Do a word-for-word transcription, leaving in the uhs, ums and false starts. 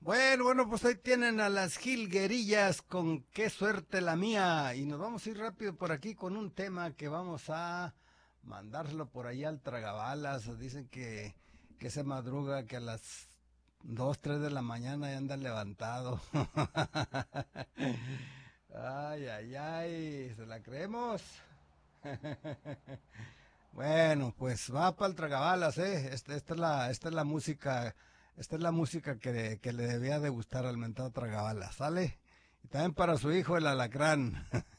Bueno, bueno, pues ahí tienen a las jilguerillas con qué suerte la mía. Y nos vamos a ir rápido por aquí con un tema que vamos a mandárselo por allá al tragabalas. Dicen que, que se madruga, que a las dos, tres de la mañana ya anda levantado. Ay, ay, ay, ¿se la creemos? Bueno, pues va para el tragabalas, ¿eh? Esta, esta es la, esta es la música, esta es la música que, que le debía de gustar al mentado tragabalas, ¿sale? Y también para su hijo el alacrán.